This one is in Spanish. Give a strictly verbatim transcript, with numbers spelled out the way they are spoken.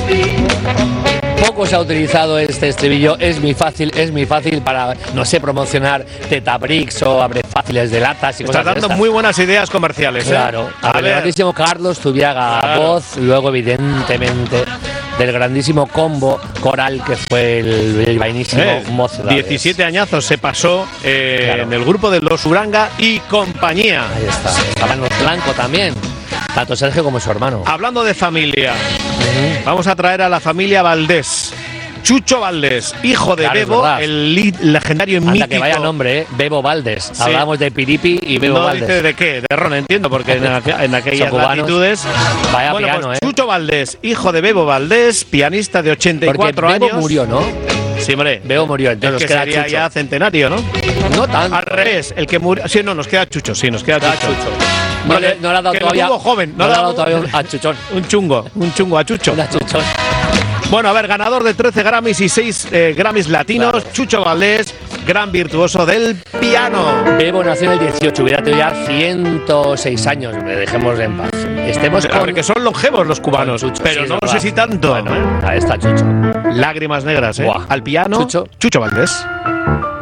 Poco se ha utilizado este estribillo, es muy fácil, es muy fácil para, no sé, promocionar Tetabricks o abre fáciles de latas y Está cosas dando de muy buenas ideas comerciales. Claro, ¿eh? al grandísimo Carlos Zubiaga, claro. Voz, luego evidentemente del grandísimo combo coral que fue el, el vainísimo eh, Mocedades. diecisiete añazos se pasó eh, claro. en el grupo de Los Uranga y compañía. Ahí está, estaban los Blanco también. Tanto Sergio como su hermano. Hablando de familia, uh-huh. vamos a traer a la familia Valdés. Chucho Valdés, hijo de claro, Bebo, el legendario Anda, mítico. Que vaya nombre, ¿eh? Bebo Valdés. Sí. Hablamos de Piripi y Bebo no Valdés. Dice de qué, de ron, entiendo, porque en, aqu en aquellas latitudes. Vaya bueno, piano, pues, ¿eh? Chucho Valdés, hijo de Bebo Valdés, pianista de ochenta y cuatro porque Bebo años. murió, ¿no? Sí, hombre. Bebo murió, entonces el que nos queda sería Chucho. Ya centenario, ¿no? No tanto. Al revés, el que murió. Sí, no, nos queda Chucho, sí, nos queda, queda Chucho. Chucho. No, Vale, le, no le ha dado que todavía. Lo tuvo joven, no, no le ha dado todavía a Chuchón. Un chungo, un chungo a Chucho. Una Chuchón. Bueno, a ver, ganador de trece Grammys y seis eh, Grammys latinos, claro. Chucho Valdés, gran virtuoso del piano. Bebo nació en el dieciocho, hubiera tenido ya ciento seis años, me dejemos en paz. Estemos con, con... que son longevos los cubanos, Chucho, pero sí, no sé si tanto. Bueno, ahí está Chucho. Lágrimas negras, ¿eh? Buah. Al piano, Chucho, Chucho Valdés.